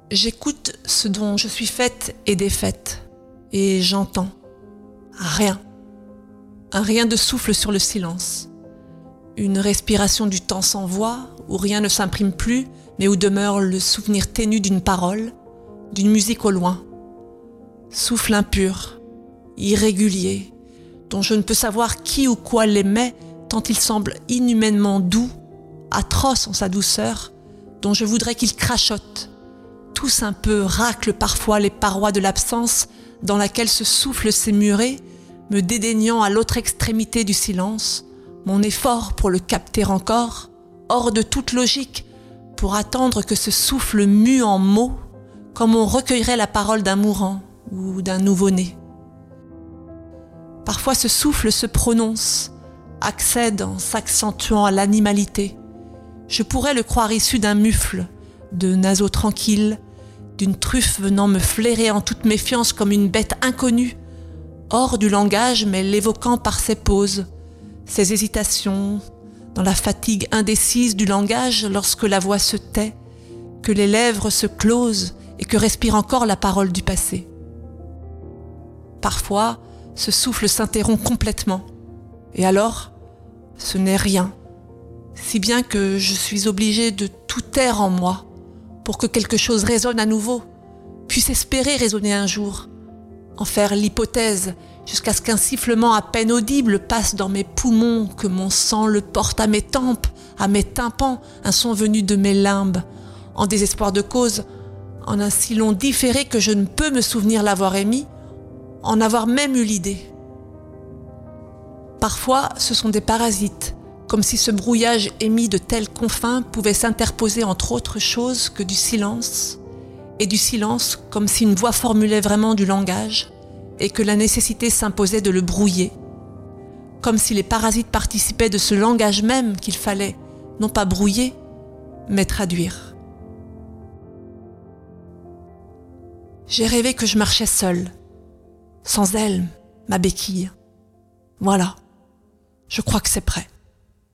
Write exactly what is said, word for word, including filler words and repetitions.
J'écoute ce dont je suis faite et défaite, et j'entends rien. Un rien de souffle sur le silence. Une respiration du temps sans voix, où rien ne s'imprime plus, mais où demeure le souvenir ténu d'une parole, d'une musique au loin. Souffle impur, irrégulier, dont je ne peux savoir qui ou quoi l'émet, tant il semble inhumainement doux, atroce en sa douceur, dont je voudrais qu'il crachote. Tous un peu raclent parfois les parois de l'absence dans laquelle ce souffle s'est muré, me dédaignant à l'autre extrémité du silence, mon effort pour le capter encore, hors de toute logique, pour attendre que ce souffle mue en mots, comme on recueillerait la parole d'un mourant ou d'un nouveau-né. Parfois ce souffle se prononce, accède en s'accentuant à l'animalité. Je pourrais le croire issu d'un mufle, de naseaux tranquilles, d'une truffe venant me flairer en toute méfiance comme une bête inconnue, hors du langage mais l'évoquant par ses pauses, ses hésitations, dans la fatigue indécise du langage lorsque la voix se tait, que les lèvres se closent et que respire encore la parole du passé. Parfois, ce souffle s'interrompt complètement, et alors, ce n'est rien, si bien que je suis obligée de tout taire en moi, pour que quelque chose résonne à nouveau, puisse espérer résonner un jour, en faire l'hypothèse, jusqu'à ce qu'un sifflement à peine audible passe dans mes poumons, que mon sang le porte à mes tempes, à mes tympans, un son venu de mes limbes, en désespoir de cause, en un si long différé que je ne peux me souvenir l'avoir émis, en avoir même eu l'idée. Parfois, ce sont des parasites, comme si ce brouillage émis de tels confins pouvait s'interposer entre autres choses que du silence, et du silence comme si une voix formulait vraiment du langage, et que la nécessité s'imposait de le brouiller, comme si les parasites participaient de ce langage même qu'il fallait, non pas brouiller, mais traduire. J'ai rêvé que je marchais seule, sans elle, ma béquille. Voilà, je crois que c'est prêt.